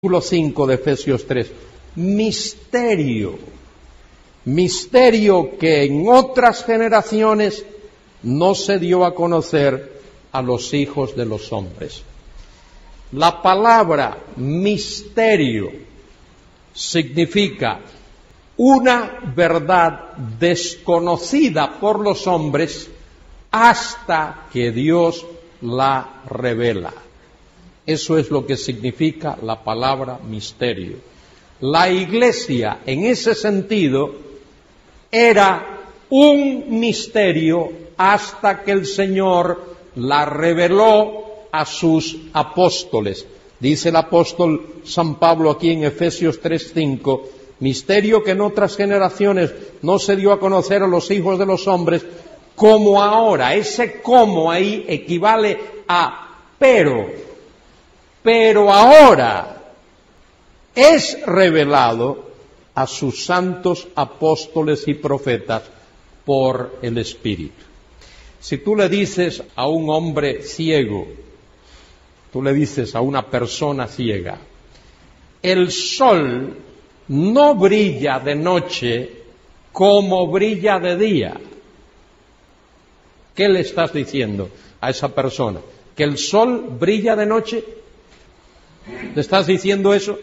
Versículo 5 de Efesios 3. Misterio. Misterio que en otras generaciones no se dio a conocer a los hijos de los hombres. La palabra misterio significa una verdad desconocida por los hombres hasta que Dios la revela. Eso es lo que significa la palabra misterio. La Iglesia, en ese sentido, era un misterio hasta que el Señor la reveló a sus apóstoles. Dice el apóstol San Pablo aquí en Efesios 3:5, misterio que en otras generaciones no se dio a conocer a los hijos de los hombres, como ahora. Ese como ahí equivale a pero ahora es revelado a sus santos apóstoles y profetas por el Espíritu. Si tú le dices a un hombre ciego, tú le dices a una persona ciega, el sol no brilla de noche como brilla de día, ¿qué le estás diciendo a esa persona? ¿Que el sol brilla de noche? ¿Le estás diciendo eso?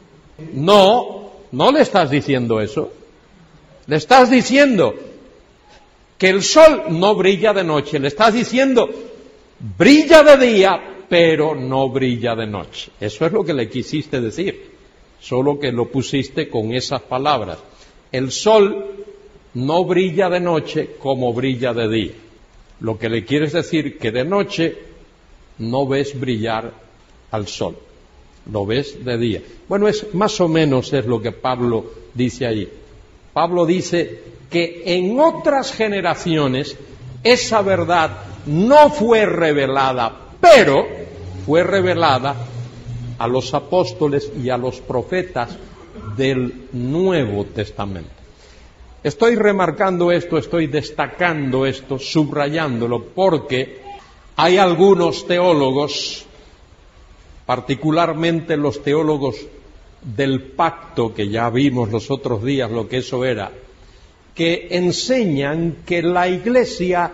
No, no le estás diciendo eso. Le estás diciendo que el sol no brilla de noche. Le estás diciendo, brilla de día, pero no brilla de noche. Eso es lo que le quisiste decir, solo que lo pusiste con esas palabras. El sol no brilla de noche como brilla de día. Lo que le quieres decir que de noche no ves brillar al sol, lo ves de día. Bueno, es más o menos es lo que Pablo dice allí. Pablo dice que en otras generaciones esa verdad no fue revelada, pero fue revelada a los apóstoles y a los profetas del Nuevo Testamento. Estoy remarcando esto, estoy destacando esto, subrayándolo, porque hay algunos teólogos, particularmente los teólogos del pacto, que ya vimos los otros días lo que eso era, que enseñan que la Iglesia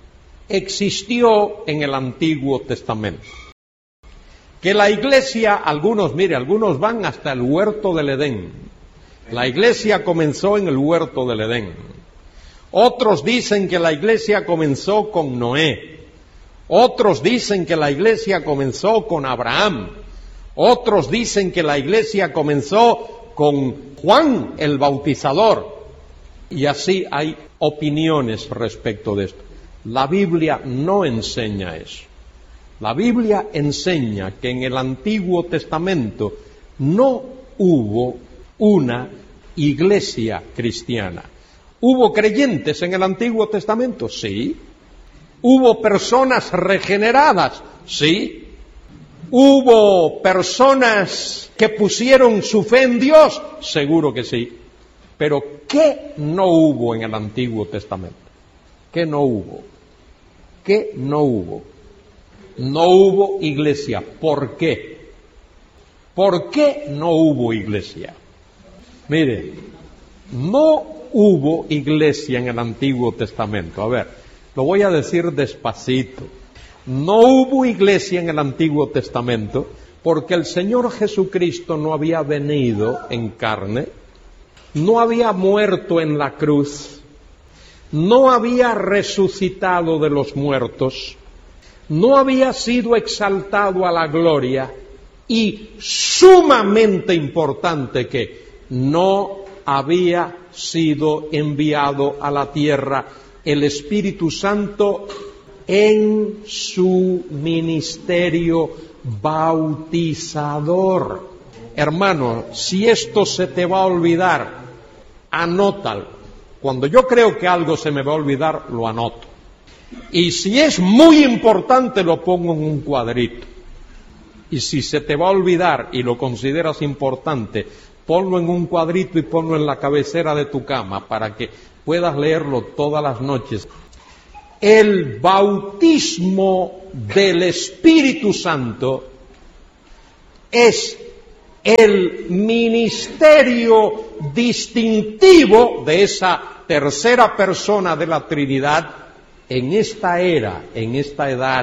existió en el Antiguo Testamento. Que la Iglesia, algunos van hasta el huerto del Edén. La Iglesia comenzó en el huerto del Edén. Otros dicen que la Iglesia comenzó con Noé. Otros dicen que la Iglesia comenzó con Abraham. Otros dicen que la Iglesia comenzó con Juan el Bautizador. Y así hay opiniones respecto de esto. La Biblia no enseña eso. La Biblia enseña que en el Antiguo Testamento no hubo una iglesia cristiana. ¿Hubo creyentes en el Antiguo Testamento? Sí. ¿Hubo personas regeneradas? Sí. ¿Hubo personas que pusieron su fe en Dios? Seguro que sí. Pero ¿qué no hubo en el Antiguo Testamento? ¿Qué no hubo? ¿Qué no hubo? No hubo iglesia. ¿Por qué? ¿Por qué no hubo iglesia? Mire, no hubo iglesia en el Antiguo Testamento. A ver, lo voy a decir despacito. No hubo iglesia en el Antiguo Testamento porque el Señor Jesucristo no había venido en carne, no había muerto en la cruz, no había resucitado de los muertos, no había sido exaltado a la gloria y, sumamente importante, que no había sido enviado a la tierra el Espíritu Santo en su ministerio bautizador. Hermano, si esto se te va a olvidar, anótalo. Cuando yo creo que algo se me va a olvidar, lo anoto. Y si es muy importante, lo pongo en un cuadrito. Y si se te va a olvidar y lo consideras importante, ponlo en un cuadrito y ponlo en la cabecera de tu cama para que puedas leerlo todas las noches. El bautismo del Espíritu Santo es el ministerio distintivo de esa tercera persona de la Trinidad en esta era, en esta edad.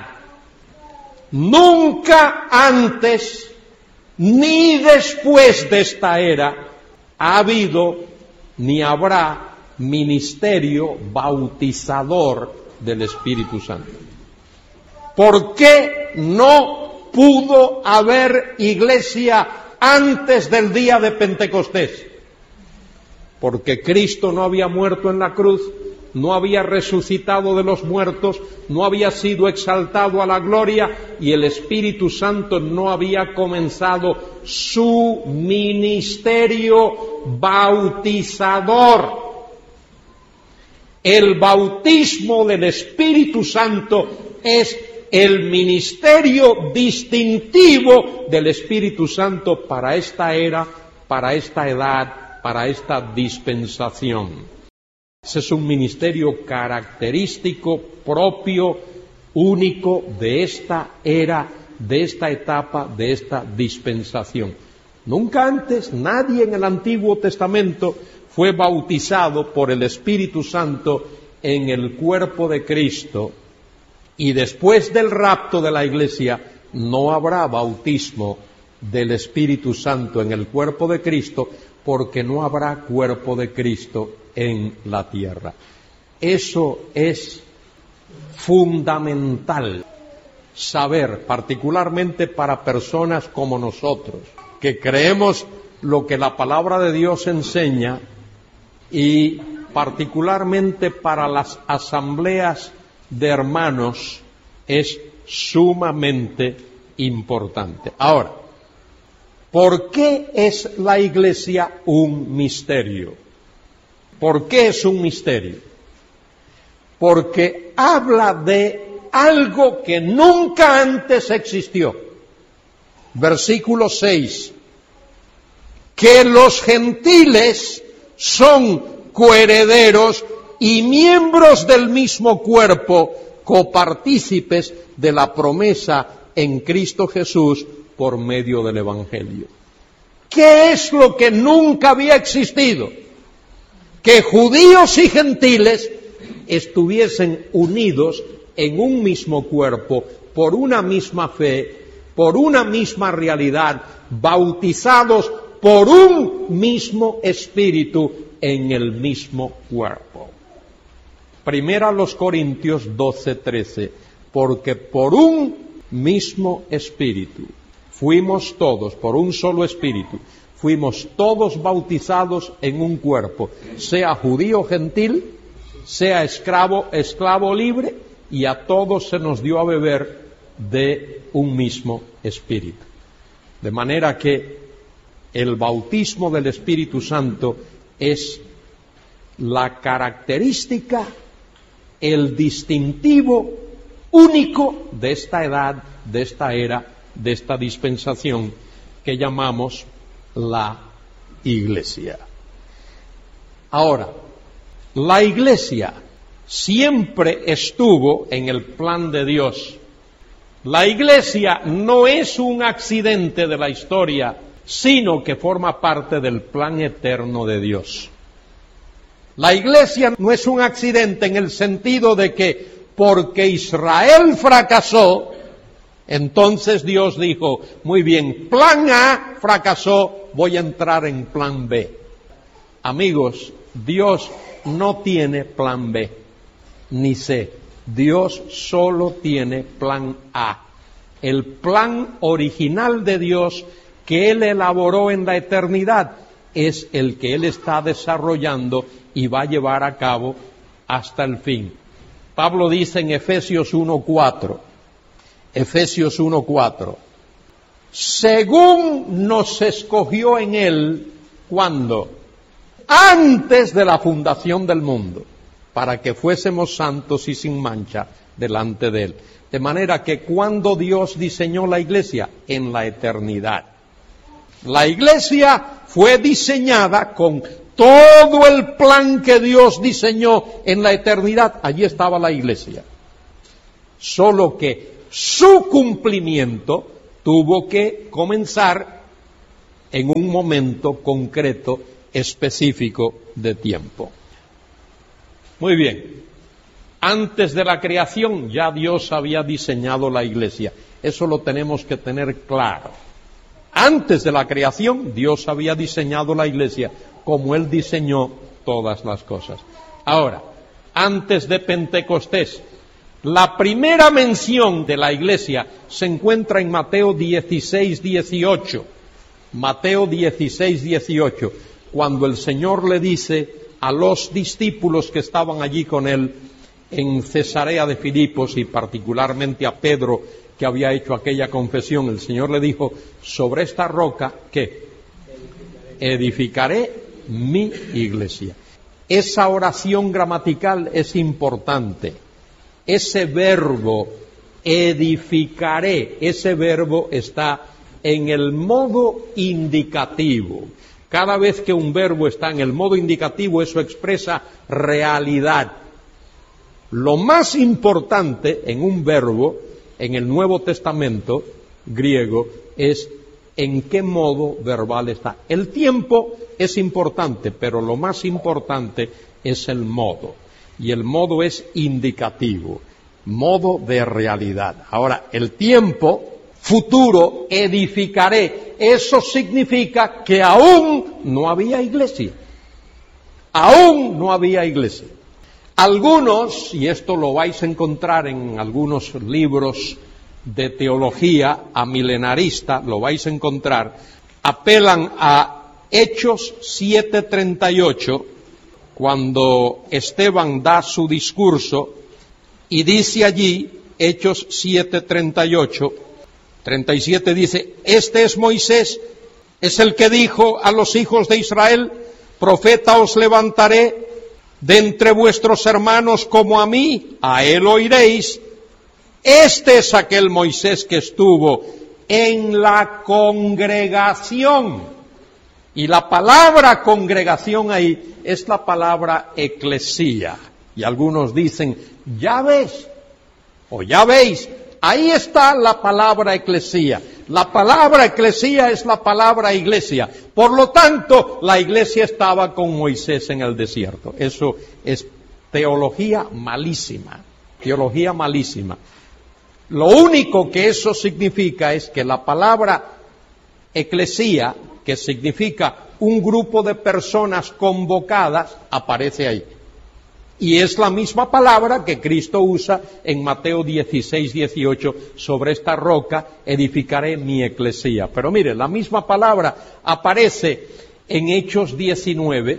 Nunca antes ni después de esta era ha habido ni habrá ministerio bautizador del Espíritu Santo. ¿Por qué no pudo haber iglesia antes del día de Pentecostés? Porque Cristo no había muerto en la cruz, no había resucitado de los muertos, no había sido exaltado a la gloria y el Espíritu Santo no había comenzado su ministerio bautizador. El bautismo del Espíritu Santo es el ministerio distintivo del Espíritu Santo para esta era, para esta edad, para esta dispensación. Ese es un ministerio característico, propio, único de esta era, de esta etapa, de esta dispensación. Nunca antes nadie en el Antiguo Testamento fue bautizado por el Espíritu Santo en el cuerpo de Cristo, y después del rapto de la iglesia no habrá bautismo del Espíritu Santo en el cuerpo de Cristo, porque no habrá cuerpo de Cristo en la tierra. Eso es fundamental saber, particularmente para personas como nosotros, que creemos lo que la palabra de Dios enseña, y particularmente para las asambleas de hermanos es sumamente importante. Ahora, ¿por qué es la iglesia un misterio? ¿Por qué es un misterio? Porque habla de algo que nunca antes existió. Versículo 6. Que los gentiles son coherederos y miembros del mismo cuerpo, copartícipes de la promesa en Cristo Jesús por medio del Evangelio. ¿Qué es lo que nunca había existido? Que judíos y gentiles estuviesen unidos en un mismo cuerpo, por una misma fe, por una misma realidad, bautizados por un mismo espíritu en el mismo cuerpo. Primera los Corintios 12:13, porque por un mismo espíritu fuimos todos, por un solo espíritu, fuimos todos bautizados en un cuerpo, sea judío o gentil, sea esclavo libre, y a todos se nos dio a beber de un mismo espíritu. De manera que el bautismo del Espíritu Santo es la característica, el distintivo único de esta edad, de esta era, de esta dispensación que llamamos la Iglesia. Ahora, la Iglesia siempre estuvo en el plan de Dios. La Iglesia no es un accidente de la historia, sino que forma parte del plan eterno de Dios. La Iglesia no es un accidente en el sentido de que porque Israel fracasó, entonces Dios dijo, muy bien, plan A fracasó, voy a entrar en plan B. Amigos, Dios no tiene plan B, ni C. Dios solo tiene plan A. El plan original de Dios que Él elaboró en la eternidad es el que Él está desarrollando y va a llevar a cabo hasta el fin. Pablo dice en Efesios 1:4, según nos escogió en Él, ¿cuándo? Antes de la fundación del mundo, para que fuésemos santos y sin mancha delante de Él. De manera que cuando Dios diseñó la iglesia, en la eternidad. La iglesia fue diseñada con todo el plan que Dios diseñó en la eternidad. Allí estaba la iglesia. Solo que su cumplimiento tuvo que comenzar en un momento concreto, específico de tiempo. Muy bien. Antes de la creación ya Dios había diseñado la iglesia. Eso lo tenemos que tener claro. Antes de la creación Dios había diseñado la iglesia como Él diseñó todas las cosas. Ahora, antes de Pentecostés, la primera mención de la iglesia se encuentra en Mateo 16, 18. Mateo 16, 18, cuando el Señor le dice a los discípulos que estaban allí con Él en Cesarea de Filipos, y particularmente a Pedro, que había hecho aquella confesión, el Señor le dijo: sobre esta roca, ¿qué? Edificaré mi iglesia. Esa oración gramatical es importante. Ese verbo, edificaré, ese verbo está en el modo indicativo. Cada vez que un verbo está en el modo indicativo, eso expresa realidad. Lo más importante en un verbo, en el Nuevo Testamento griego, es en qué modo verbal está. El tiempo es importante, pero lo más importante es el modo. Y el modo es indicativo, modo de realidad. Ahora, el tiempo futuro, edificaré, eso significa que aún no había iglesia. Aún no había iglesia. Algunos, y esto lo vais a encontrar en algunos libros de teología amilenarista, lo vais a encontrar, apelan a Hechos 7:38, cuando Esteban da su discurso, y dice allí, Hechos 7:38, 37 dice: este es Moisés, es el que dijo a los hijos de Israel: profeta os levantaré de entre vuestros hermanos como a mí, a él oiréis. Este es aquel Moisés que estuvo en la congregación. Y la palabra congregación ahí es la palabra eclesía. Y algunos dicen: ya ves, o ya veis, ahí está la palabra eclesía. La palabra eclesía es la palabra iglesia. Por lo tanto, la iglesia estaba con Moisés en el desierto. Eso es teología malísima. Teología malísima. Lo único que eso significa es que la palabra eclesía, que significa un grupo de personas convocadas, aparece ahí. Y es la misma palabra que Cristo usa en Mateo 16, 18, sobre esta roca edificaré mi eclesía. Pero mire, la misma palabra aparece en Hechos 19.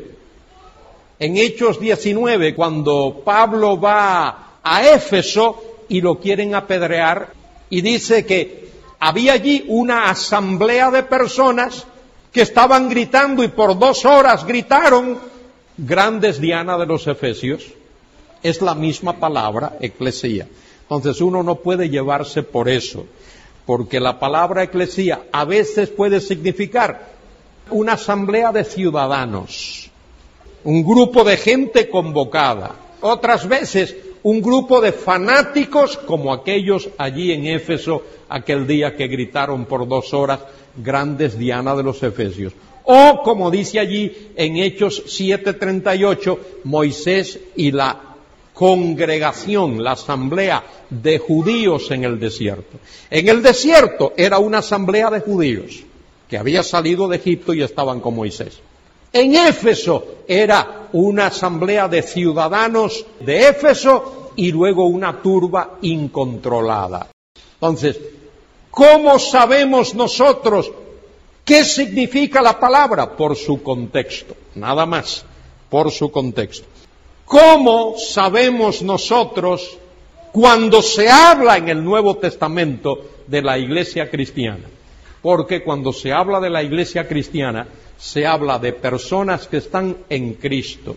En Hechos 19, cuando Pablo va a Éfeso y lo quieren apedrear, y dice que había allí una asamblea de personas que estaban gritando, y por 2 horas gritaron: grandes Diana de los Efesios. Es la misma palabra, eclesía. Entonces uno no puede llevarse por eso, porque la palabra eclesía a veces puede significar una asamblea de ciudadanos, un grupo de gente convocada. Otras veces un grupo de fanáticos, como aquellos allí en Éfeso aquel día que gritaron por 2 horas: grandes Diana de los Efesios. O, como dice allí en Hechos 7:38, Moisés y la congregación, la asamblea de judíos en el desierto. En el desierto era una asamblea de judíos que había salido de Egipto y estaban con Moisés. En Éfeso era una asamblea de ciudadanos de Éfeso y luego una turba incontrolada. Entonces, ¿cómo sabemos nosotros qué significa la palabra? Por su contexto, nada más, por su contexto. ¿Cómo sabemos nosotros cuando se habla en el Nuevo Testamento de la iglesia cristiana? Porque cuando se habla de la iglesia cristiana, se habla de personas que están en Cristo,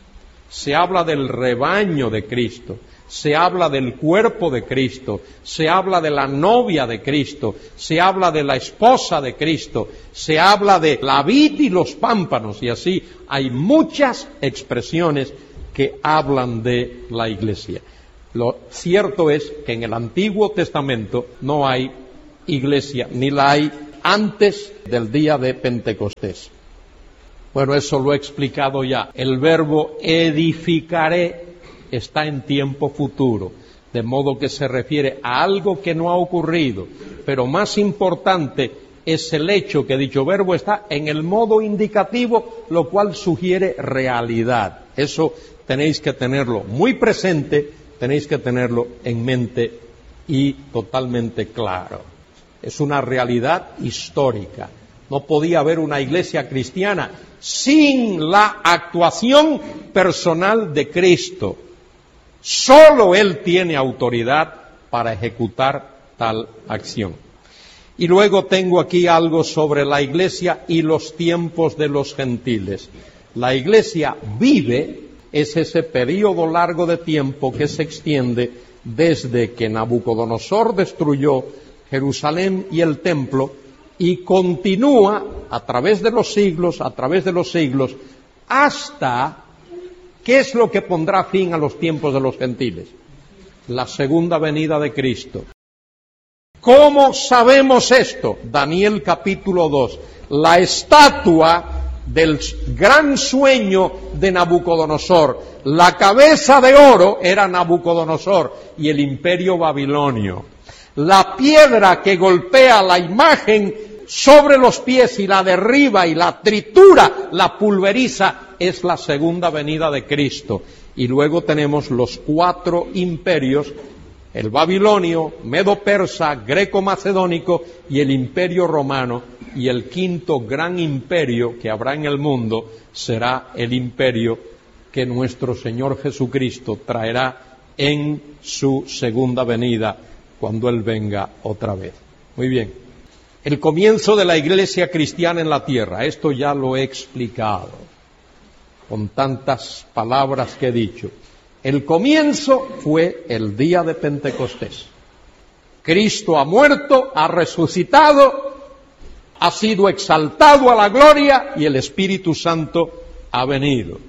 se habla del rebaño de Cristo, se habla del cuerpo de Cristo, se habla de la novia de Cristo, se habla de la esposa de Cristo, se habla de la vid y los pámpanos, y así hay muchas expresiones que hablan de la iglesia. Lo cierto es que en el Antiguo Testamento no hay iglesia, ni la hay antes del día de Pentecostés. Bueno, eso lo he explicado ya. El verbo edificaré está en tiempo futuro, de modo que se refiere a algo que no ha ocurrido, pero más importante es el hecho que dicho verbo está en el modo indicativo, lo cual sugiere realidad. Eso tenéis que tenerlo muy presente, tenéis que tenerlo en mente y totalmente claro. Es una realidad histórica. No podía haber una iglesia cristiana sin la actuación personal de Cristo. Solo Él tiene autoridad para ejecutar tal acción. Y luego tengo aquí algo sobre la iglesia y los tiempos de los gentiles. La iglesia vive es ese periodo largo de tiempo que se extiende desde que Nabucodonosor destruyó Jerusalén y el templo y continúa a través de los siglos, hasta, ¿qué es lo que pondrá fin a los tiempos de los gentiles? La segunda venida de Cristo. ¿Cómo sabemos esto? Daniel capítulo 2. La estatua del gran sueño de Nabucodonosor. La cabeza de oro era Nabucodonosor y el imperio babilonio. La piedra que golpea la imagen sobre los pies y la derriba y la tritura, la pulveriza, es la segunda venida de Cristo. Y luego tenemos los 4 imperios, el babilonio, medo-persa, greco-macedónico y el imperio romano. Y el 5º gran imperio que habrá en el mundo será el imperio que nuestro Señor Jesucristo traerá en su segunda venida, cuando Él venga otra vez. Muy bien. El comienzo de la iglesia cristiana en la tierra, esto ya lo he explicado con tantas palabras que he dicho. El comienzo fue el día de Pentecostés. Cristo ha muerto, ha resucitado, ha sido exaltado a la gloria y el Espíritu Santo ha venido.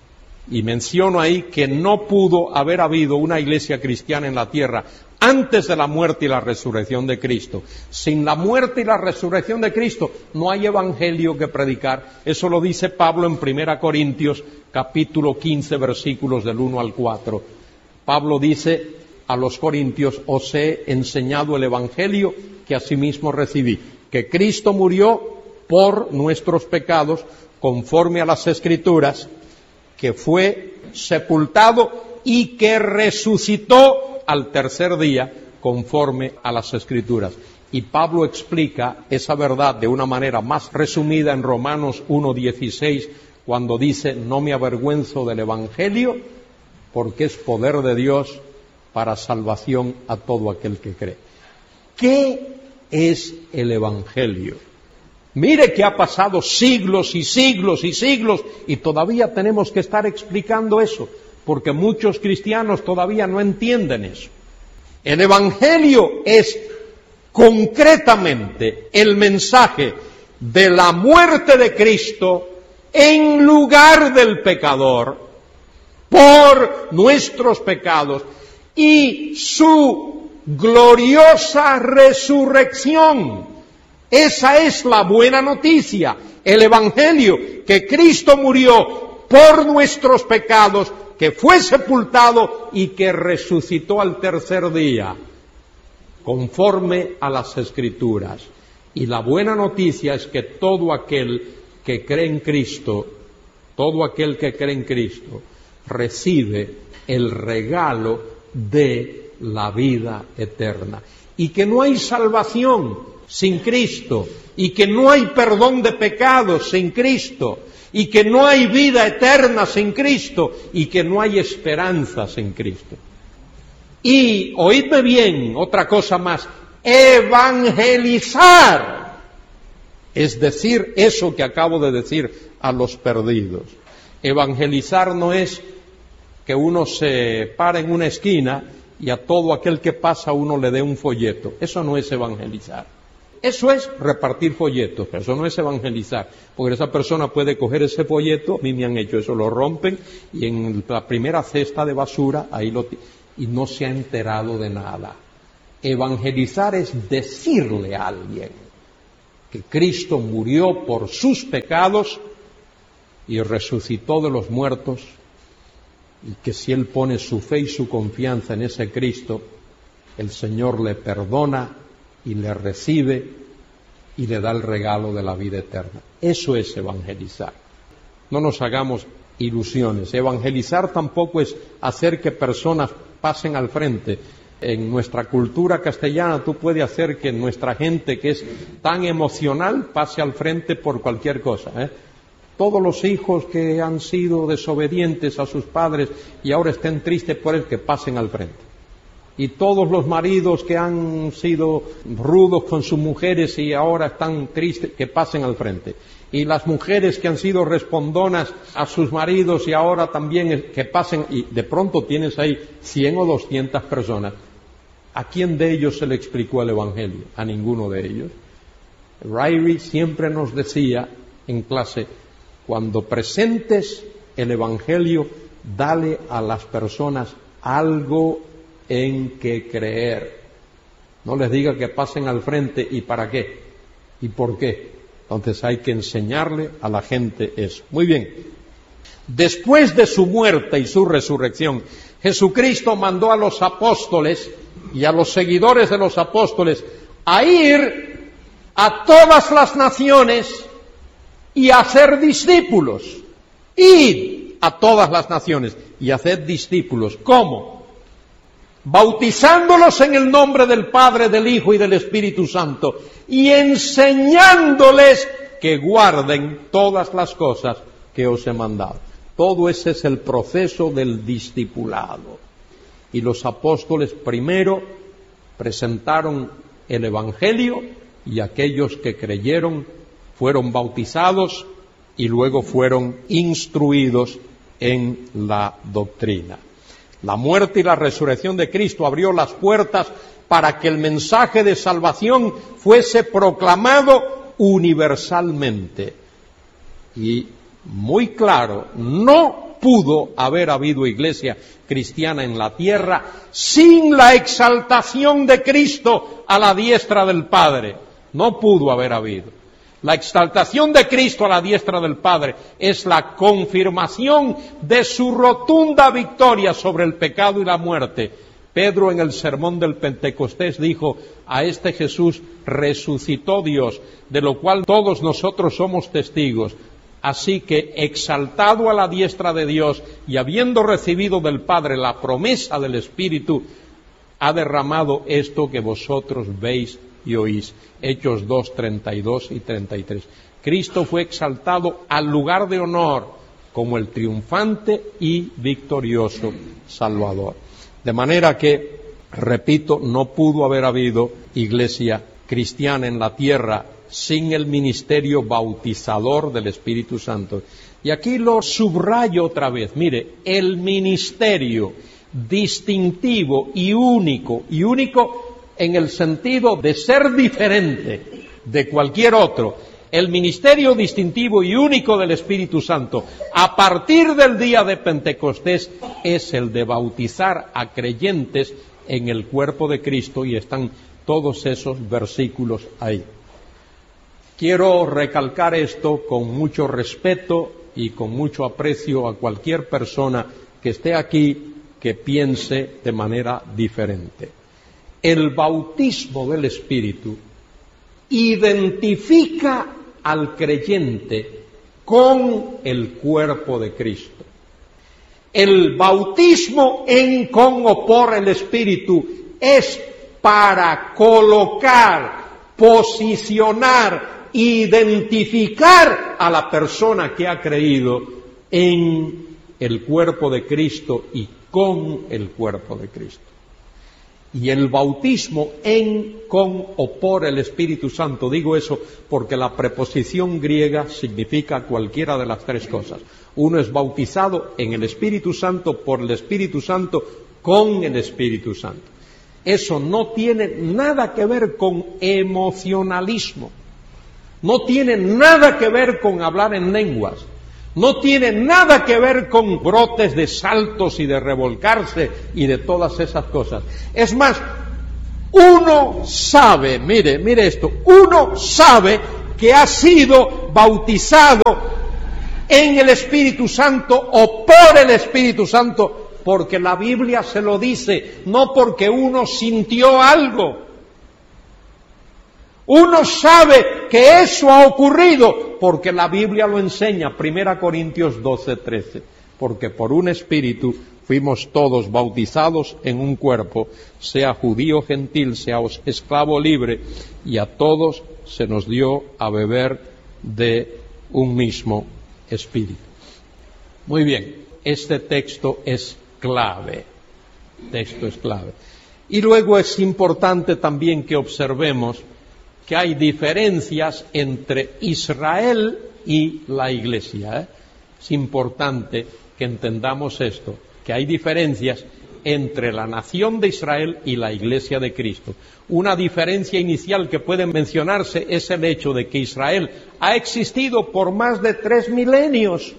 Y menciono ahí que no pudo haber habido una iglesia cristiana en la tierra antes de la muerte y la resurrección de Cristo. Sin la muerte y la resurrección de Cristo no hay evangelio que predicar. Eso lo dice Pablo en 1 Corintios capítulo 15 versículos del 1 al 4. Pablo dice a los corintios: os he enseñado el evangelio que asimismo recibí, que Cristo murió por nuestros pecados conforme a las Escrituras, que fue sepultado y que resucitó al tercer día conforme a las Escrituras. Y Pablo explica esa verdad de una manera más resumida en Romanos 1:16, cuando dice: no me avergüenzo del Evangelio, porque es poder de Dios para salvación a todo aquel que cree. ¿Qué es el Evangelio? Mire que ha pasado siglos y siglos y siglos y todavía tenemos que estar explicando eso, porque muchos cristianos todavía no entienden eso. El Evangelio es concretamente el mensaje de la muerte de Cristo en lugar del pecador por nuestros pecados y su gloriosa resurrección. Esa es la buena noticia, el Evangelio, que Cristo murió por nuestros pecados, que fue sepultado y que resucitó al tercer día, conforme a las Escrituras. Y la buena noticia es que todo aquel que cree en Cristo, recibe el regalo de la vida eterna. Y que no hay salvación sin Cristo, y que no hay perdón de pecados sin Cristo, y que no hay vida eterna sin Cristo, y que no hay esperanza sin Cristo. Y, oídme bien, otra cosa más, evangelizar, es decir, eso que acabo de decir a los perdidos. Evangelizar no es que uno se para en una esquina y a todo aquel que pasa uno le dé un folleto. Eso no es evangelizar. Eso es repartir folletos, pero eso no es evangelizar, porque esa persona puede coger ese folleto, a mí me han hecho eso, lo rompen y en la primera cesta de basura y no se ha enterado de nada. Evangelizar es decirle a alguien, que Cristo murió por sus pecados y resucitó de los muertos, y que si él pone su fe y su confianza en ese Cristo, el Señor le perdona y le recibe y le da el regalo de la vida eterna. Eso es evangelizar. No nos hagamos ilusiones. Evangelizar tampoco es hacer que personas pasen al frente. En nuestra cultura castellana tú puedes hacer que nuestra gente que es tan emocional pase al frente por cualquier cosa, Todos los hijos que han sido desobedientes a sus padres y ahora estén tristes por él, que pasen al frente. Y todos los maridos que han sido rudos con sus mujeres y ahora están tristes, que pasen al frente. Y las mujeres que han sido respondonas a sus maridos y ahora también que pasen, y de pronto tienes ahí 100 o 200 personas. ¿A quién de ellos se le explicó el Evangelio? A ninguno de ellos. Ryrie siempre nos decía en clase, cuando presentes el Evangelio, dale a las personas algo en que creer. No les diga que pasen al frente y para qué y por qué. Entonces hay que enseñarle a la gente eso. Muy bien. Después de su muerte y su resurrección, Jesucristo mandó a los apóstoles y a los seguidores de los apóstoles a ir a todas las naciones y a hacer discípulos. Id a todas las naciones y haced discípulos. ¿Cómo? Bautizándolos en el nombre del Padre, del Hijo y del Espíritu Santo, y enseñándoles que guarden todas las cosas que os he mandado. Todo ese es el proceso del discipulado. Y los apóstoles primero presentaron el Evangelio, y aquellos que creyeron fueron bautizados y luego fueron instruidos en la doctrina. La muerte y la resurrección de Cristo abrió las puertas para que el mensaje de salvación fuese proclamado universalmente. Y muy claro, no pudo haber habido iglesia cristiana en la tierra sin la exaltación de Cristo a la diestra del Padre. No pudo haber habido. La exaltación de Cristo a la diestra del Padre es la confirmación de su rotunda victoria sobre el pecado y la muerte. Pedro en el sermón del Pentecostés dijo, a este Jesús resucitó Dios, de lo cual todos nosotros somos testigos. Así que, exaltado a la diestra de Dios y habiendo recibido del Padre la promesa del Espíritu, ha derramado esto que vosotros veis y oís. Hechos 2, 32 y 33. Cristo fue exaltado al lugar de honor como el triunfante y victorioso Salvador. De manera que, repito, no pudo haber habido iglesia cristiana en la tierra sin el ministerio bautizador del Espíritu Santo. Y aquí lo subrayo otra vez. Mire, el ministerio distintivo y único en el sentido de ser diferente de cualquier otro, el ministerio distintivo y único del Espíritu Santo, a partir del día de Pentecostés, es el de bautizar a creyentes en el cuerpo de Cristo, y están todos esos versículos ahí. Quiero recalcar esto con mucho respeto y con mucho aprecio a cualquier persona que esté aquí que piense de manera diferente. El bautismo del Espíritu identifica al creyente con el cuerpo de Cristo. El bautismo en, con o por el Espíritu es para colocar, posicionar, identificar a la persona que ha creído en el cuerpo de Cristo y con el cuerpo de Cristo. Y el bautismo en, con o por el Espíritu Santo, digo eso porque la preposición griega significa cualquiera de las tres cosas. Uno es bautizado en el Espíritu Santo, por el Espíritu Santo, con el Espíritu Santo. Eso no tiene nada que ver con emocionalismo, no tiene nada que ver con hablar en lenguas, no tiene nada que ver con brotes de saltos y de revolcarse y de todas esas cosas. Es más, uno sabe, mire esto, uno sabe que ha sido bautizado en el Espíritu Santo o por el Espíritu Santo, porque la Biblia se lo dice, no porque uno sintió algo. Uno sabe que eso ha ocurrido porque la Biblia lo enseña, 1 Corintios 12:13, porque por un Espíritu fuimos todos bautizados en un cuerpo, sea judío o gentil, sea esclavo libre, y a todos se nos dio a beber de un mismo Espíritu. Muy bien, este texto es clave. Y luego es importante también que observemos que hay diferencias entre Israel y la Iglesia. Es importante que entendamos esto, que hay diferencias entre la nación de Israel y la Iglesia de Cristo. Una diferencia inicial que puede mencionarse es el hecho de que Israel ha existido por más de 3 milenios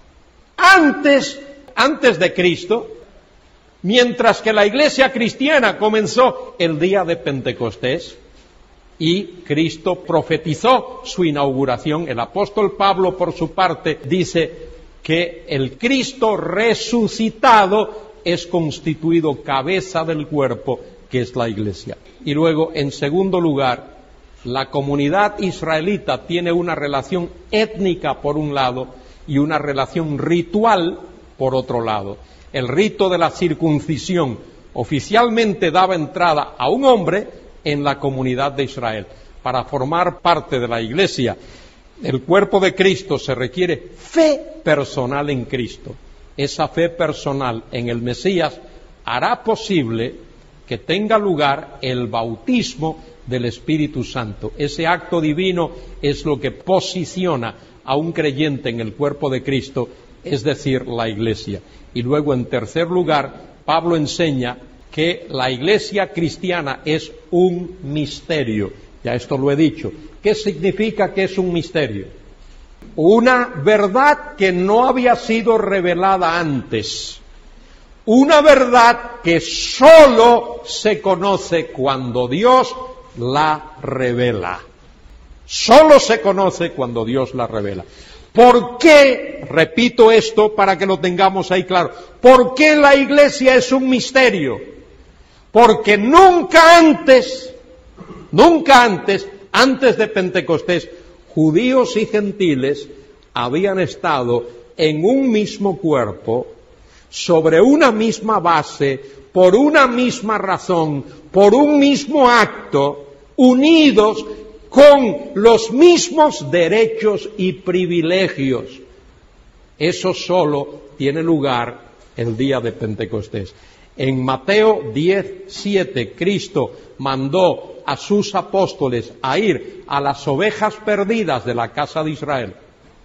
antes de Cristo, mientras que la Iglesia cristiana comenzó el día de Pentecostés y Cristo profetizó su inauguración. El apóstol Pablo, por su parte, dice que el Cristo resucitado es constituido cabeza del cuerpo, que es la Iglesia. Y luego, en segundo lugar, la comunidad israelita tiene una relación étnica por un lado y una relación ritual por otro lado. El rito de la circuncisión oficialmente daba entrada a un hombre en la comunidad de Israel. Para formar parte de la Iglesia, el cuerpo de Cristo, se requiere fe personal en Cristo. Esa fe personal en el Mesías hará posible que tenga lugar el bautismo del Espíritu Santo. Ese acto divino es lo que posiciona a un creyente en el cuerpo de Cristo, es decir, la Iglesia. Y luego, en tercer lugar, Pablo enseña que la Iglesia cristiana es un misterio. Ya esto lo he dicho. ¿Qué significa que es un misterio? Una verdad que no había sido revelada antes. Una verdad que sólo se conoce cuando Dios la revela. Sólo se conoce cuando Dios la revela. ¿Por qué? Repito esto para que lo tengamos ahí claro. ¿Por qué la Iglesia es un misterio? Porque nunca antes de Pentecostés, judíos y gentiles habían estado en un mismo cuerpo, sobre una misma base, por una misma razón, por un mismo acto, unidos con los mismos derechos y privilegios. Eso solo tiene lugar el día de Pentecostés. En Mateo 10:7, Cristo mandó a sus apóstoles a ir a las ovejas perdidas de la casa de Israel.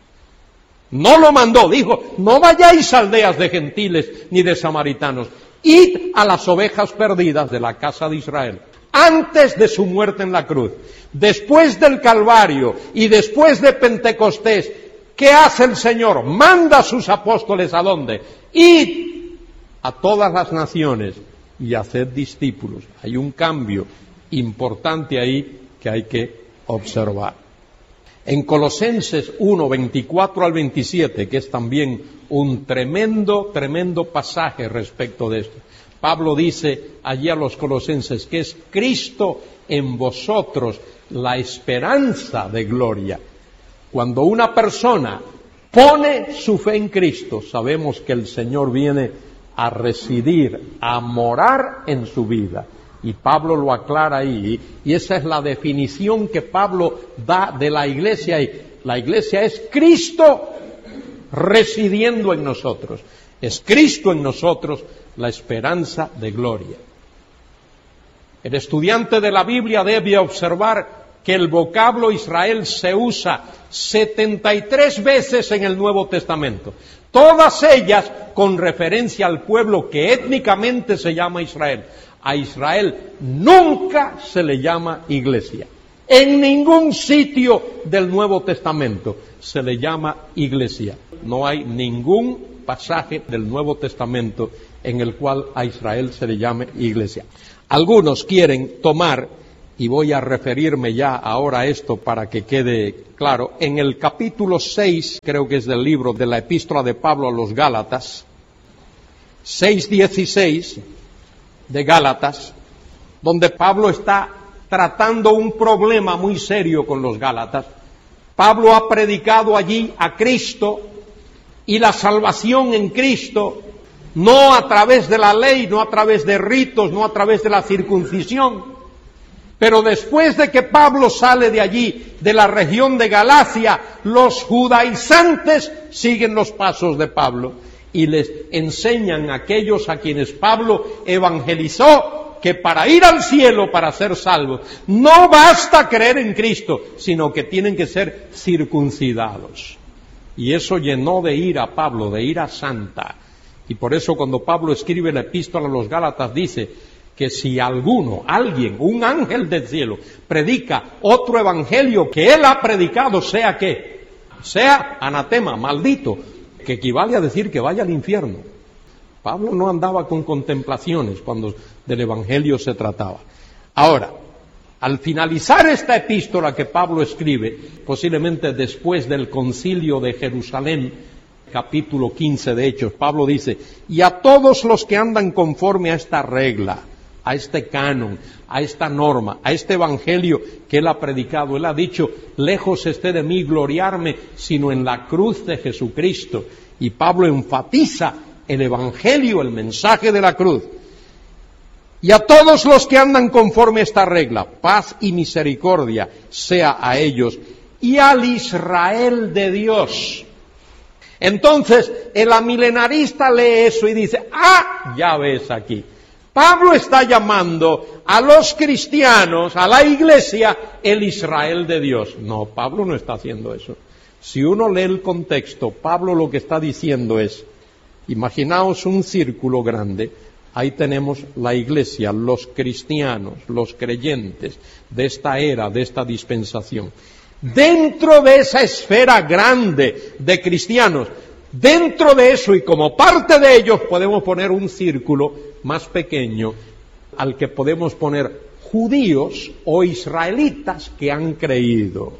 No lo mandó, dijo, no vayáis a aldeas de gentiles ni de samaritanos, id a las ovejas perdidas de la casa de Israel. Antes de su muerte en la cruz, después del Calvario y después de Pentecostés, ¿qué hace el Señor? Manda a sus apóstoles ¿a dónde? Id a todas las naciones y haced discípulos. Hay un cambio importante ahí que hay que observar. En Colosenses 1, 24 al 27, que es también un tremendo pasaje respecto de esto, Pablo dice allí a los colosenses que es Cristo en vosotros la esperanza de gloria. Cuando una persona pone su fe en Cristo, sabemos que el Señor viene a residir, a morar en su vida. Y Pablo lo aclara ahí, y esa es la definición que Pablo da de la Iglesia. La Iglesia es Cristo residiendo en nosotros. Es Cristo en nosotros la esperanza de gloria. El estudiante de la Biblia debe observar que el vocablo Israel se usa 73 veces en el Nuevo Testamento. Todas ellas con referencia al pueblo que étnicamente se llama Israel. A Israel nunca se le llama iglesia. En ningún sitio del Nuevo Testamento se le llama iglesia. No hay ningún pasaje del Nuevo Testamento en el cual a Israel se le llame iglesia. Algunos quieren tomar y voy a referirme ya ahora a esto para que quede claro. En el capítulo 6, creo que es del libro de la epístola de Pablo a los Gálatas, 6:16 de Gálatas, donde Pablo está tratando un problema muy serio con los Gálatas. Pablo ha predicado allí a Cristo y la salvación en Cristo, no a través de la ley, no a través de ritos, no a través de la circuncisión. Pero después de que Pablo sale de allí, de la región de Galacia, los judaizantes siguen los pasos de Pablo y les enseñan a aquellos a quienes Pablo evangelizó que para ir al cielo, para ser salvos, no basta creer en Cristo, sino que tienen que ser circuncidados. Y eso llenó de ira a Pablo, de ira santa. Y por eso cuando Pablo escribe la epístola a los Gálatas dice que si alguien, un ángel del cielo, predica otro evangelio que él ha predicado, sea ¿qué? Sea anatema, maldito, que equivale a decir que vaya al infierno. Pablo no andaba con contemplaciones cuando del evangelio se trataba. Ahora, al finalizar esta epístola que Pablo escribe, posiblemente después del concilio de Jerusalén, capítulo 15 de Hechos, Pablo dice, y a todos los que andan conforme a esta regla, a este canon, a esta norma, a este evangelio que él ha predicado, él ha dicho, lejos esté de mí gloriarme, sino en la cruz de Jesucristo. Y Pablo enfatiza el evangelio, el mensaje de la cruz. Y a todos los que andan conforme a esta regla, paz y misericordia sea a ellos y al Israel de Dios. Entonces, el amilenarista lee eso y dice, ya ves aquí, Pablo está llamando a los cristianos, a la iglesia, el Israel de Dios. No, Pablo no está haciendo eso. Si uno lee el contexto, Pablo lo que está diciendo es, imaginaos un círculo grande, ahí tenemos la iglesia, los cristianos, los creyentes de esta era, de esta dispensación. Dentro de esa esfera grande de cristianos, dentro de eso y como parte de ellos podemos poner un círculo más pequeño al que podemos poner judíos o israelitas que han creído.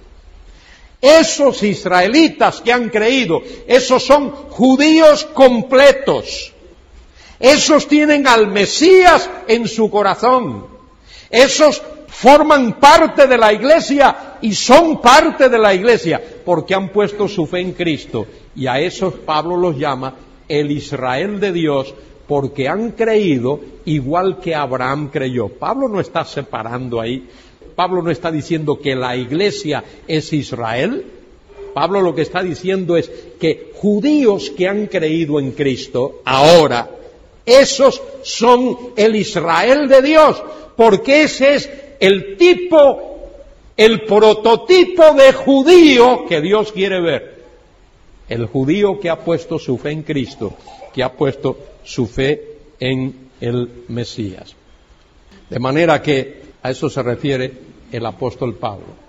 Esos israelitas que han creído, esos son judíos completos. Esos tienen al Mesías en su corazón. Esos forman parte de la iglesia y son parte de la iglesia porque han puesto su fe en Cristo. Y a esos Pablo los llama el Israel de Dios porque han creído igual que Abraham creyó. Pablo no está separando ahí. Pablo no está diciendo que la iglesia es Israel. Pablo lo que está diciendo es que judíos que han creído en Cristo ahora, esos son el Israel de Dios, porque ese es el tipo, el prototipo de judío que Dios quiere ver. El judío que ha puesto su fe en Cristo, que ha puesto su fe en el Mesías. De manera que a eso se refiere el apóstol Pablo.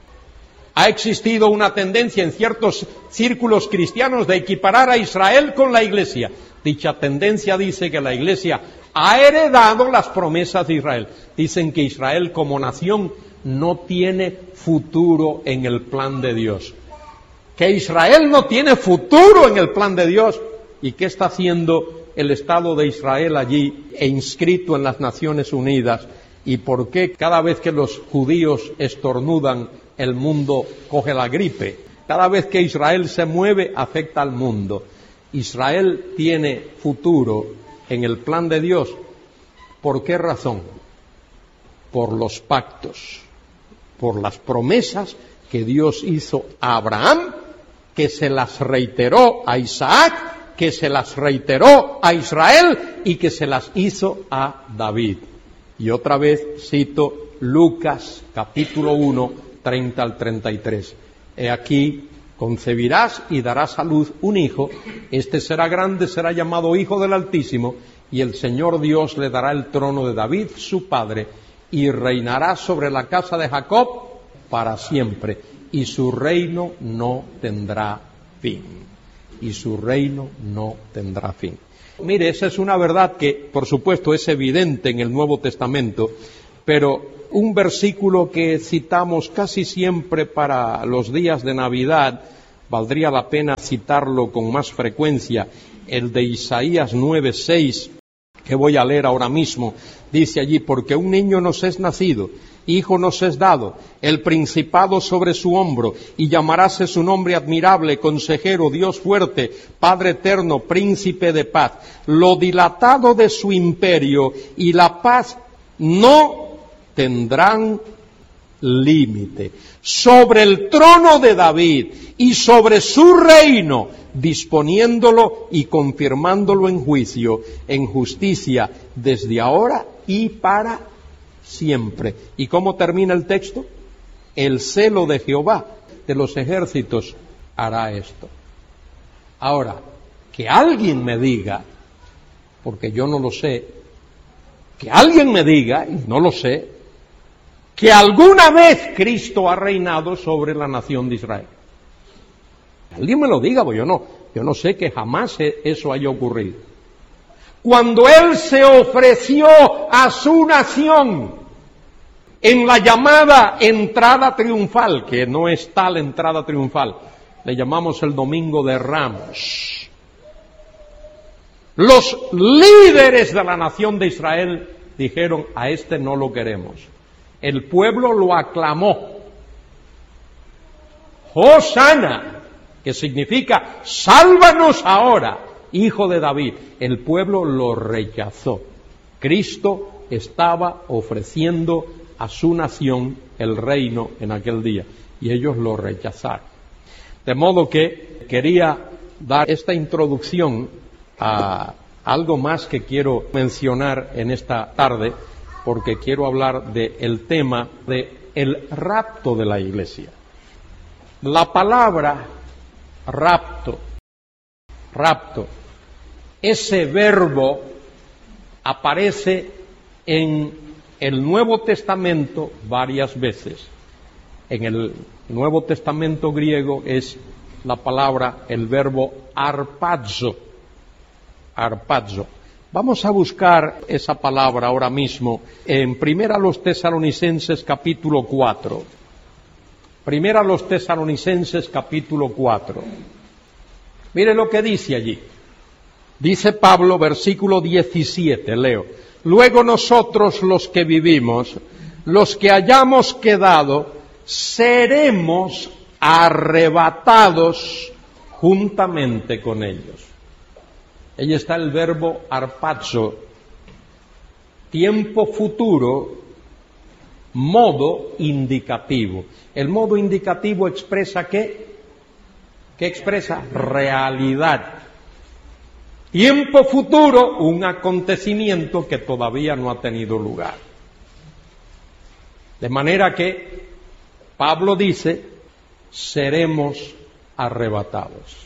Ha existido una tendencia en ciertos círculos cristianos de equiparar a Israel con la iglesia. Dicha tendencia dice que la iglesia ha heredado las promesas de Israel. Dicen que Israel como nación no tiene futuro en el plan de Dios. Que Israel no tiene futuro en el plan de Dios. ¿Y qué está haciendo el Estado de Israel allí e inscrito en las Naciones Unidas? ¿Y por qué cada vez que los judíos estornudan, el mundo coge la gripe? Cada vez que Israel se mueve, afecta al mundo. Israel tiene futuro en el plan de Dios. ¿Por qué razón? Por los pactos, por las promesas que Dios hizo a Abraham, que se las reiteró a Isaac, que se las reiteró a Israel y que se las hizo a David. Y otra vez cito Lucas capítulo 1, 30 al 33. He aquí, concebirás y darás a luz un hijo, este será grande, será llamado Hijo del Altísimo, y el Señor Dios le dará el trono de David, su padre, y reinará sobre la casa de Jacob para siempre, y su reino no tendrá fin. Y su reino no tendrá fin. Mire, esa es una verdad que, por supuesto, es evidente en el Nuevo Testamento, pero un versículo que citamos casi siempre para los días de Navidad, valdría la pena citarlo con más frecuencia, el de Isaías 9:6, que voy a leer ahora mismo. Dice allí: porque un niño nos es nacido, hijo nos es dado, el principado sobre su hombro, y llamaráse su nombre admirable, consejero, Dios fuerte, Padre eterno, príncipe de paz. Lo dilatado de su imperio y la paz no tendrán límite. Sobre el trono de David y sobre su reino, disponiéndolo y confirmándolo en juicio, en justicia, desde ahora y para siempre. ¿Y cómo termina el texto? El celo de Jehová de los ejércitos hará esto. Ahora, que alguien me diga, porque yo no lo sé, que alguien me diga, y no lo sé, que alguna vez Cristo ha reinado sobre la nación de Israel. Alguien me lo diga, pues yo no sé que jamás eso haya ocurrido. Cuando Él se ofreció a su nación en la llamada entrada triunfal, que no es tal entrada triunfal, le llamamos el Domingo de Ramos. Los líderes de la nación de Israel dijeron: a este no lo queremos. El pueblo lo aclamó. Hosana, que significa sálvanos ahora, hijo de David. El pueblo lo rechazó. Cristo estaba ofreciendo a su nación el reino en aquel día, y ellos lo rechazaron. De modo que quería dar esta introducción a algo más que quiero mencionar en esta tarde, porque quiero hablar del tema del rapto de la iglesia. La palabra rapto, ese verbo aparece en el Nuevo Testamento varias veces. En el Nuevo Testamento griego es la palabra, el verbo arpazo. Vamos a buscar esa palabra ahora mismo en Primera los Tesalonicenses capítulo 4. Primera los Tesalonicenses capítulo 4. Mire lo que dice allí. Dice Pablo, versículo 17, leo: luego nosotros los que vivimos, los que hayamos quedado, seremos arrebatados juntamente con ellos. Ahí está el verbo arpazo, tiempo futuro, modo indicativo. El modo indicativo expresa ¿qué? ¿Qué expresa? Realidad. Tiempo futuro, un acontecimiento que todavía no ha tenido lugar. De manera que Pablo dice: seremos arrebatados.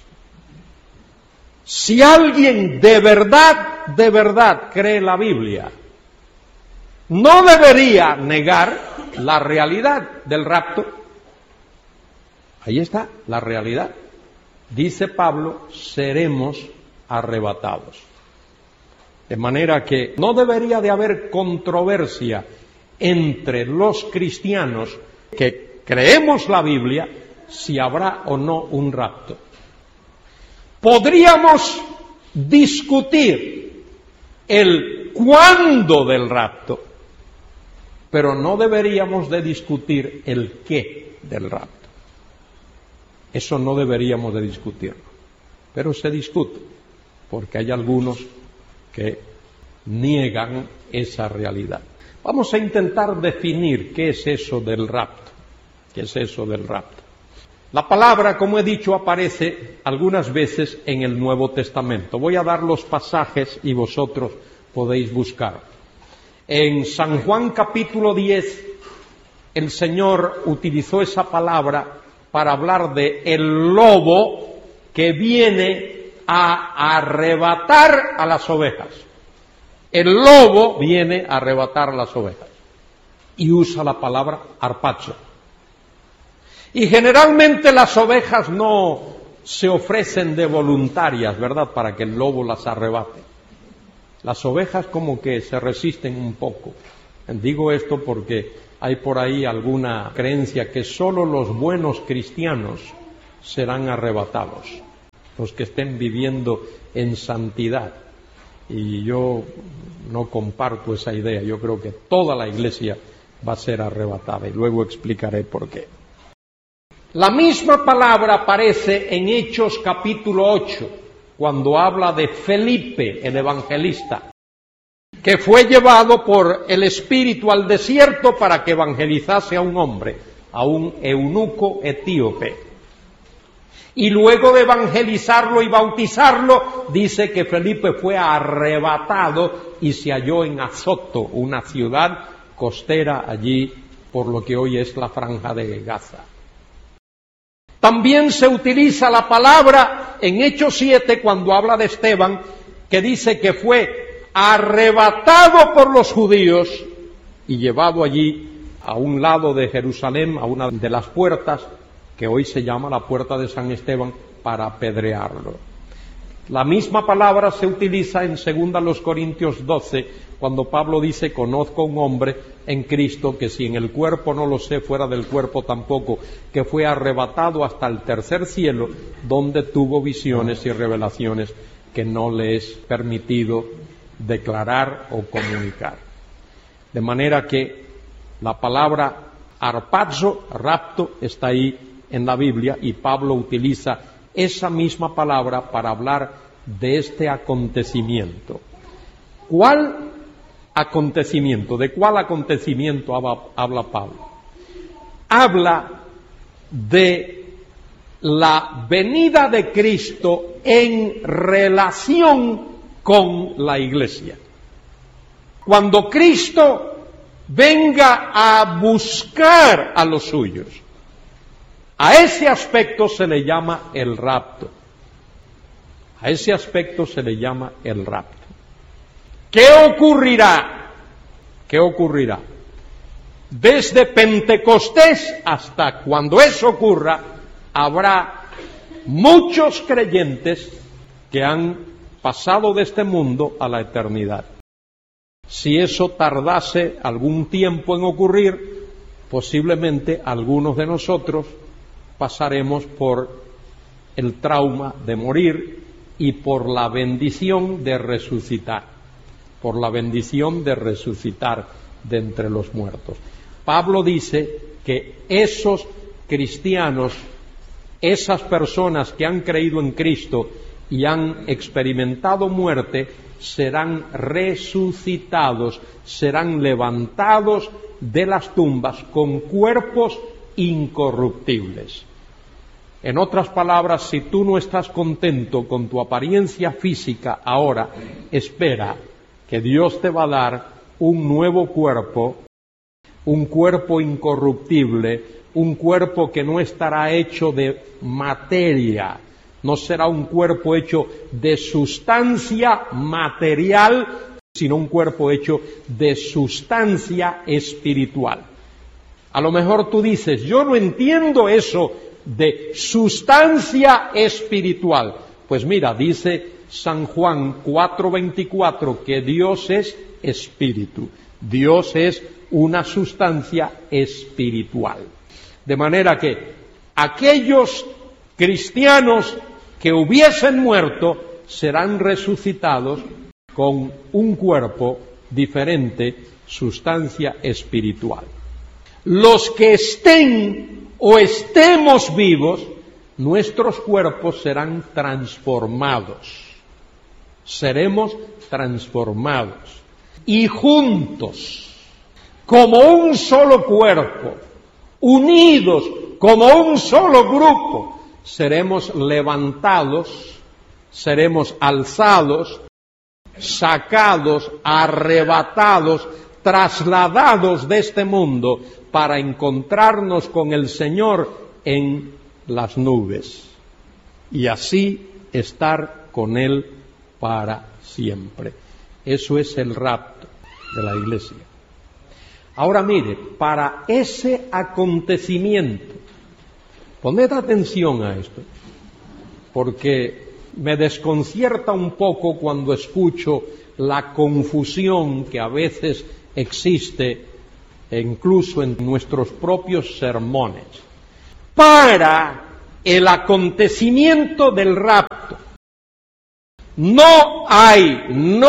Si alguien de verdad cree la Biblia, no debería negar la realidad del rapto. Ahí está la realidad. Dice Pablo: seremos arrebatados. De manera que no debería de haber controversia entre los cristianos que creemos la Biblia si habrá o no un rapto. Podríamos discutir el cuándo del rapto, pero no deberíamos de discutir el qué del rapto. Eso no deberíamos de discutirlo, pero se discute, porque hay algunos que niegan esa realidad. Vamos a intentar definir qué es eso del rapto. ¿Qué es eso del rapto? La palabra, como he dicho, aparece algunas veces en el Nuevo Testamento. Voy a dar los pasajes y vosotros podéis buscar. En San Juan capítulo 10, el Señor utilizó esa palabra para hablar de el lobo que viene a arrebatar a las ovejas. El lobo viene a arrebatar a las ovejas. Y usa la palabra arpazo. Y generalmente las ovejas no se ofrecen de voluntarias, ¿verdad?, para que el lobo las arrebate. Las ovejas como que se resisten un poco, Digo esto porque hay por ahí alguna creencia que solo los buenos cristianos serán arrebatados, los que estén viviendo en santidad. Y yo no comparto esa idea. Yo creo que toda la iglesia va a ser arrebatada, y luego explicaré por qué. La misma palabra aparece en Hechos capítulo 8, cuando habla de Felipe, el evangelista, que fue llevado por el Espíritu al desierto para que evangelizase a un hombre, a un eunuco etíope. Y luego de evangelizarlo y bautizarlo, dice que Felipe fue arrebatado y se halló en Azoto, una ciudad costera allí, por lo que hoy es la Franja de Gaza. También se utiliza la palabra en Hechos 7, cuando habla de Esteban, que dice que fue arrebatado por los judíos y llevado allí a un lado de Jerusalén, a una de las puertas, que hoy se llama la puerta de San Esteban, para apedrearlo. La misma palabra se utiliza en 2 Corintios 12, cuando Pablo dice: conozco un hombre en Cristo que si en el cuerpo no lo sé, fuera del cuerpo tampoco, que fue arrebatado hasta el tercer cielo, donde tuvo visiones y revelaciones que no le es permitido declarar o comunicar. De manera que la palabra harpazo, rapto, está ahí en la Biblia, y Pablo utiliza esa misma palabra para hablar de este acontecimiento. ¿Cuál acontecimiento? ¿De cuál acontecimiento habla Pablo? Habla de la venida de Cristo en relación con la iglesia. Cuando Cristo venga a buscar a los suyos, a ese aspecto se le llama el rapto. A ese aspecto se le llama el rapto. ¿Qué ocurrirá? ¿Qué ocurrirá? Desde Pentecostés hasta cuando eso ocurra, habrá muchos creyentes que han pasado de este mundo a la eternidad. Si eso tardase algún tiempo en ocurrir, posiblemente algunos de nosotros pasaremos por el trauma de morir y por la bendición de resucitar, de entre los muertos. Pablo dice que esos cristianos, esas personas que han creído en Cristo y han experimentado muerte, serán resucitados, serán levantados de las tumbas con cuerpos incorruptibles. En otras palabras, si tú no estás contento con tu apariencia física ahora, espera que Dios te va a dar un nuevo cuerpo, un cuerpo incorruptible, un cuerpo que no estará hecho de materia, no será un cuerpo hecho de sustancia material, sino un cuerpo hecho de sustancia espiritual. A lo mejor tú dices: yo no entiendo eso de sustancia espiritual. Pues mira, dice San Juan 4:24 que Dios es espíritu. Dios es una sustancia espiritual. De manera que aquellos cristianos que hubiesen muerto serán resucitados con un cuerpo diferente, sustancia espiritual. Los que estén o estemos vivos, nuestros cuerpos serán transformados. Seremos transformados. Y juntos, como un solo cuerpo, unidos como un solo grupo, seremos levantados, seremos alzados, sacados, arrebatados, trasladados de este mundo para encontrarnos con el Señor en las nubes y así estar con Él para siempre. Eso es el rapto de la iglesia. Ahora mire, para ese acontecimiento, poned atención a esto, porque me desconcierta un poco cuando escucho la confusión que a veces existe incluso en nuestros propios sermones, para el acontecimiento del rapto. No hay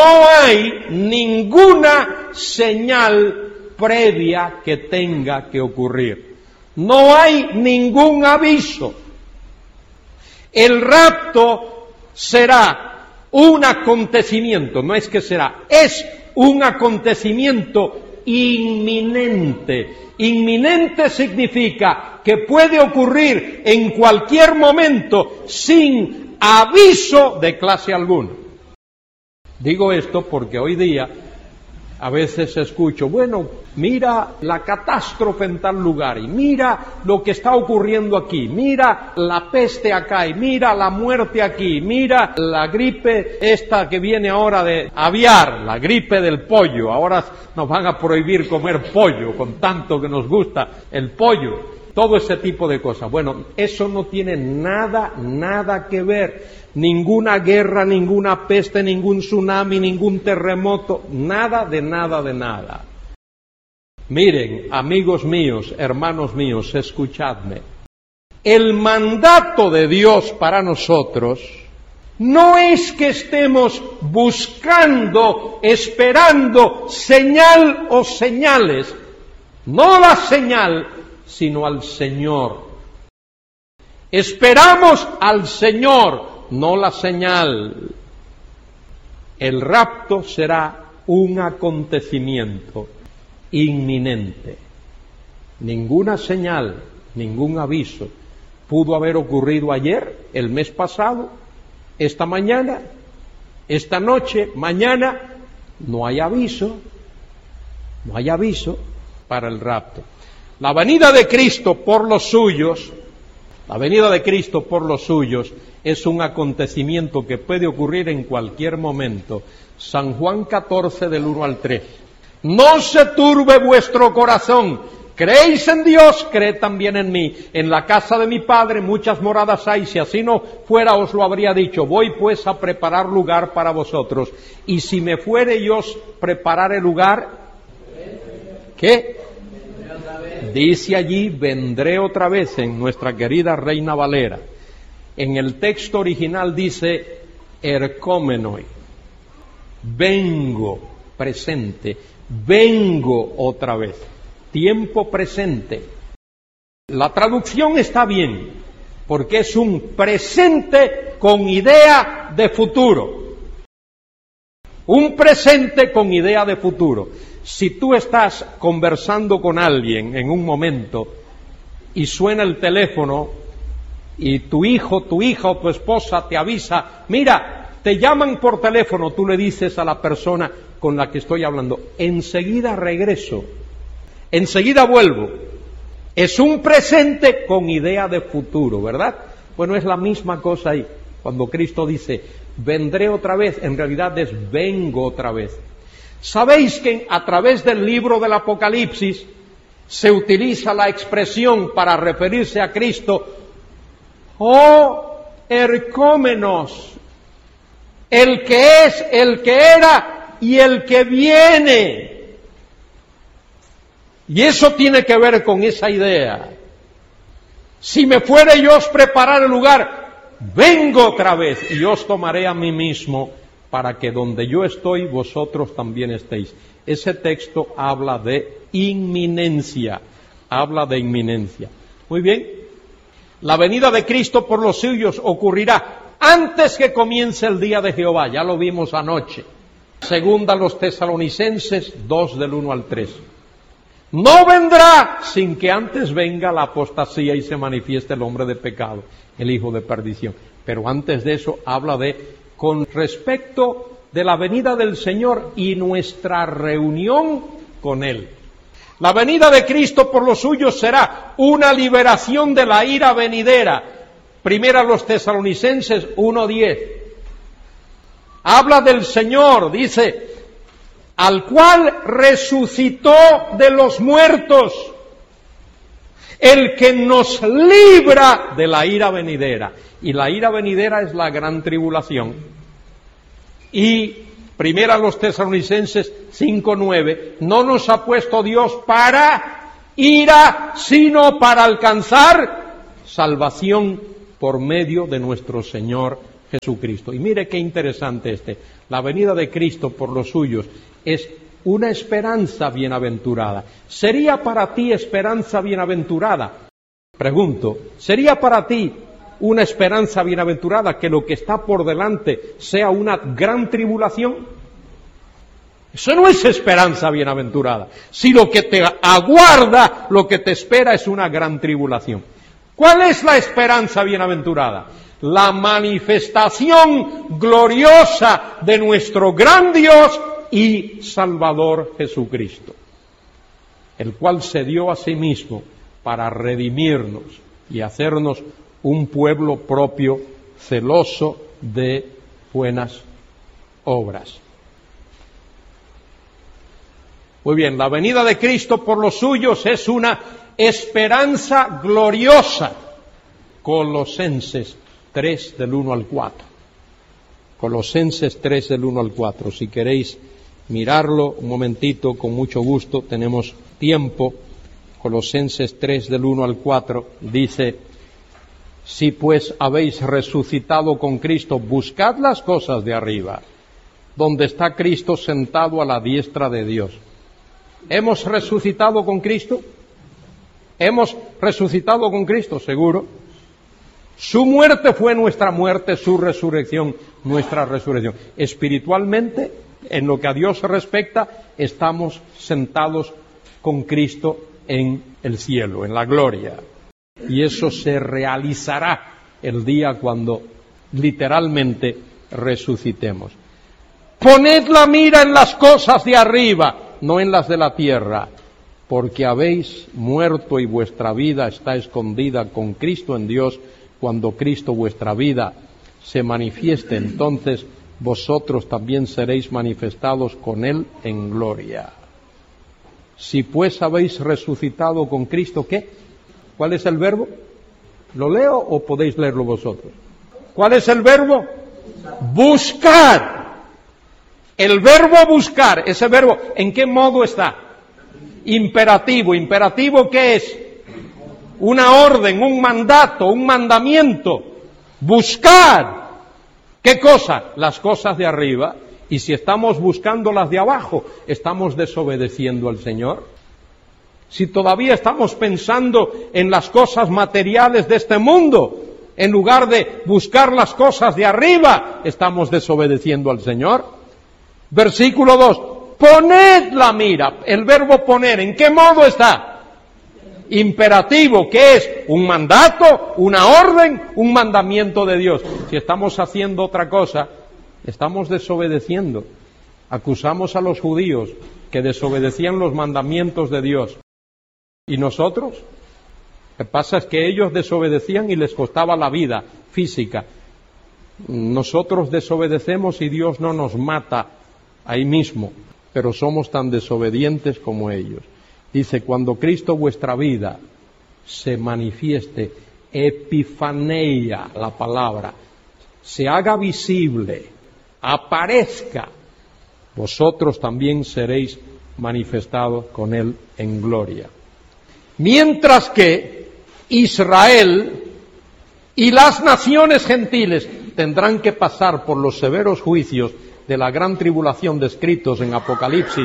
ninguna señal previa que tenga que ocurrir. No hay ningún aviso. El rapto será un acontecimiento, no es que será, es un acontecimiento inminente. Inminente significa que puede ocurrir en cualquier momento sin aviso de clase alguna. Digo esto porque hoy día a veces escucho, bueno, mira la catástrofe en tal lugar, y mira lo que está ocurriendo aquí, mira la peste acá, y mira la muerte aquí, mira la gripe esta que viene ahora de aviar, la gripe del pollo, ahora nos van a prohibir comer pollo, con tanto que nos gusta el pollo, todo ese tipo de cosas. Bueno, eso no tiene nada que ver. Ninguna guerra, ninguna peste, ningún tsunami, ningún terremoto, nada de nada. Miren, amigos míos, hermanos míos, escuchadme. El mandato de Dios para nosotros no es que estemos buscando, esperando señal o señales, no la señal, sino al Señor. Esperamos al Señor, no la señal. El rapto será un acontecimiento inminente. Ninguna señal, ningún aviso pudo haber ocurrido ayer, el mes pasado, esta mañana, esta noche, mañana. No hay aviso para el rapto. La venida de Cristo por los suyos, es un acontecimiento que puede ocurrir en cualquier momento. San Juan 14, del 1 al 3. No se turbe vuestro corazón. Creéis en Dios, creed también en mí. En la casa de mi Padre muchas moradas hay. Si así no fuera, os lo habría dicho. Voy pues a preparar lugar para vosotros. Y si me fuere y os prepararé lugar, ¿qué? Dice allí, vendré otra vez, en nuestra querida Reina Valera. En el texto original dice, ercómenoi, vengo, presente, vengo otra vez, tiempo presente. La traducción está bien, porque es un presente con idea de futuro. Un presente con idea de futuro. Si tú estás conversando con alguien en un momento y suena el teléfono y tu hijo, tu hija o tu esposa te avisa, mira, te llaman por teléfono, tú le dices a la persona con la que estoy hablando, enseguida regreso, enseguida vuelvo. Es un presente con idea de futuro, ¿verdad? Bueno, es la misma cosa ahí. Cuando Cristo dice, vendré otra vez, en realidad es vengo otra vez. ¿Sabéis que a través del libro del Apocalipsis se utiliza la expresión para referirse a Cristo, oh ercómenos, el que es, el que era y el que viene? Y eso tiene que ver con esa idea. Si me fuere yo os preparar el lugar, vengo otra vez y os tomaré a mí mismo, para que donde yo estoy, vosotros también estéis. Ese texto habla de inminencia, Muy bien, la venida de Cristo por los suyos ocurrirá antes que comience el día de Jehová, ya lo vimos anoche. Segunda a los Tesalonicenses 2, del 1 al 3. No vendrá sin que antes venga la apostasía y se manifieste el hombre de pecado, el hijo de perdición. Pero antes de eso habla con respecto de la venida del Señor y nuestra reunión con Él. La venida de Cristo por los suyos será una liberación de la ira venidera. Primera a los Tesalonicenses 1:10. Habla del Señor, dice, al cual resucitó de los muertos, el que nos libra de la ira venidera. Y la ira venidera es la gran tribulación. Y Primera a los Tesalonicenses 5:9, no nos ha puesto Dios para ira, sino para alcanzar salvación por medio de nuestro Señor Jesucristo. Y mire qué interesante la venida de Cristo por los suyos es una esperanza bienaventurada. ¿Sería para ti esperanza bienaventurada? Pregunto, ¿sería para ti una esperanza bienaventurada que lo que está por delante sea una gran tribulación? Eso no es esperanza bienaventurada. Si lo que te aguarda, lo que te espera es una gran tribulación. ¿Cuál es la esperanza bienaventurada? La manifestación gloriosa de nuestro gran Dios y Salvador Jesucristo, el cual se dio a sí mismo para redimirnos y hacernos un pueblo propio, celoso de buenas obras. Muy bien, la venida de Cristo por los suyos es una esperanza gloriosa. Colosenses 3 del 1 al 4. Colosenses 3 del 1 al 4. Si queréis mirarlo un momentito, con mucho gusto, tenemos tiempo. Colosenses 3 del 1 al 4 dice: si pues habéis resucitado con Cristo, buscad las cosas de arriba, donde está Cristo sentado a la diestra de Dios. ¿Hemos resucitado con Cristo? ¿Hemos resucitado con Cristo? Seguro. Su muerte fue nuestra muerte, su resurrección, nuestra resurrección. Espiritualmente, en lo que a Dios respecta, estamos sentados con Cristo en el cielo, en la gloria. Y eso se realizará el día cuando literalmente resucitemos. Poned la mira en las cosas de arriba, no en las de la tierra, porque habéis muerto y vuestra vida está escondida con Cristo en Dios. Cuando Cristo vuestra vida se manifieste, entonces vosotros también seréis manifestados con Él en gloria. Si pues habéis resucitado con Cristo, ¿qué? ¿Cuál es el verbo? ¿Lo leo o podéis leerlo vosotros? ¿Cuál es el verbo? Buscar. El verbo buscar, ese verbo, ¿en qué modo está? Imperativo. ¿Imperativo qué es? Una orden, un mandato, un mandamiento. Buscar. ¿Qué cosa? Las cosas de arriba. Y si estamos buscando las de abajo, ¿estamos desobedeciendo al Señor? Si todavía estamos pensando en las cosas materiales de este mundo, en lugar de buscar las cosas de arriba, ¿estamos desobedeciendo al Señor? Versículo 2. Poned la mira. El verbo poner, ¿en qué modo está? Imperativo, ¿qué es? Un mandato, una orden, un mandamiento de Dios. Si estamos haciendo otra cosa, estamos desobedeciendo. Acusamos a los judíos que desobedecían los mandamientos de Dios. ¿Y nosotros? Lo que pasa es que ellos desobedecían y les costaba la vida física. Nosotros desobedecemos y Dios no nos mata ahí mismo, pero somos tan desobedientes como ellos. Dice, cuando Cristo vuestra vida se manifieste, epifaneia, la palabra, se haga visible, aparezca, vosotros también seréis manifestados con Él en gloria. Mientras que Israel y las naciones gentiles tendrán que pasar por los severos juicios de la gran tribulación descritos en Apocalipsis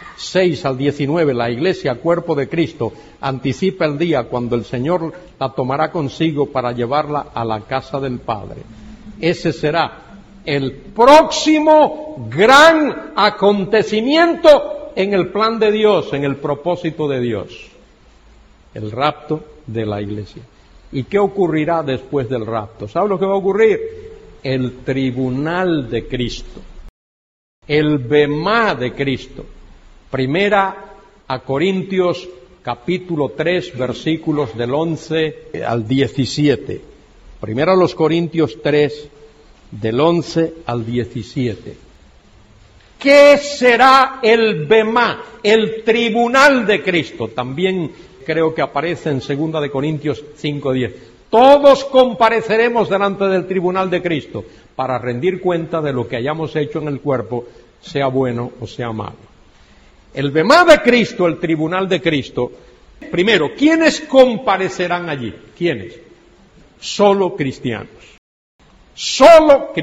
6 al 19, la Iglesia, cuerpo de Cristo, anticipa el día cuando el Señor la tomará consigo para llevarla a la casa del Padre. Ese será el próximo gran acontecimiento en el plan de Dios, en el propósito de Dios. El rapto de la Iglesia. ¿Y qué ocurrirá después del rapto? ¿Sabe lo que va a ocurrir? El tribunal de Cristo. El bemá de Cristo. Primera a Corintios capítulo 3 versículos del 11 al 17. Primera a los Corintios 3 del 11 al 17. ¿Qué será el bemá? El tribunal de Cristo. También creo que aparece en 2 de Corintios 5:10. Todos compareceremos delante del tribunal de Cristo para rendir cuenta de lo que hayamos hecho en el cuerpo, sea bueno o sea malo. El bemá de Cristo, el tribunal de Cristo, primero, ¿quiénes comparecerán allí? ¿Quiénes? Solo cristianos. Solo cristianos.